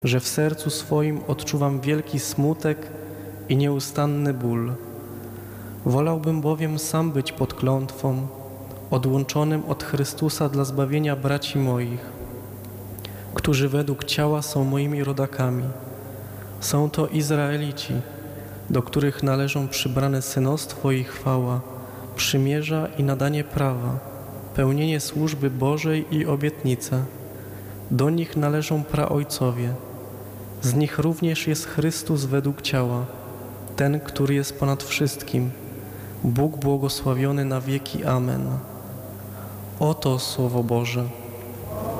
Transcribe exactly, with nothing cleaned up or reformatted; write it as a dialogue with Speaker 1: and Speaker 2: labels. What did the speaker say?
Speaker 1: że w sercu swoim odczuwam wielki smutek i nieustanny ból. Wolałbym bowiem sam być pod klątwą, odłączonym od Chrystusa dla zbawienia braci moich, którzy według ciała są moimi rodakami. Są to Izraelici, do których należą przybrane synostwo i chwała, przymierza i nadanie prawa, pełnienie służby Bożej i obietnice. Do nich należą praojcowie. Z nich również jest Chrystus według ciała, ten, który jest ponad wszystkim, Bóg błogosławiony na wieki. Amen. Oto Słowo Boże.